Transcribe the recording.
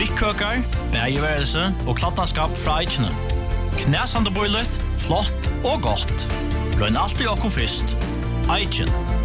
Stikkhøkar, bægeværelse og klattenskap fra Eichene. Knæsande bøylet, flott og godt. Røyn alltid okko fyrst. Eichen.